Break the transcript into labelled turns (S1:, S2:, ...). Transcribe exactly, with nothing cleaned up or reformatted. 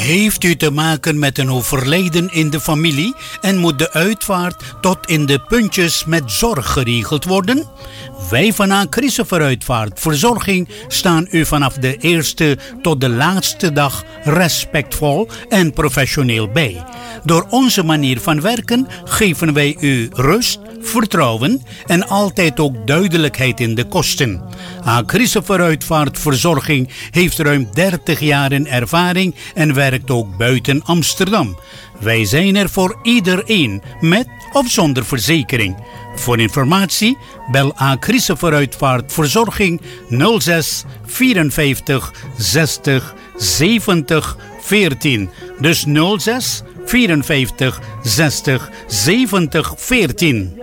S1: Heeft u te maken met een overlijden in de familie en moet de uitvaart tot in de puntjes met zorg geregeld worden? Wij van Acrisse Vooruitvaart Verzorging staan u vanaf de eerste tot de laatste dag respectvol en professioneel bij. Door onze manier van werken geven wij u rust, vertrouwen en altijd ook duidelijkheid in de kosten. Acrisse Vooruitvaart Verzorging heeft ruim dertig jaar ervaring en werkt ook buiten Amsterdam. Wij zijn er voor iedereen, met of zonder verzekering. Voor informatie bel Acrisse Vooruitvaart Verzorging nul zes vierenvijftig zestig zeventig veertien. Dus nul zes vierenvijftig zestig zeventig veertien.